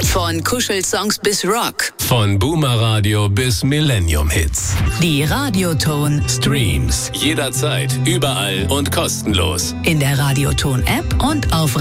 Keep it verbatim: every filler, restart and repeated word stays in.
Von Kuschelsongs bis Rock. Von Boomer Radio bis Millennium Hits. Die Radioton Streams. Jederzeit, überall und kostenlos. In der Radioton App und auf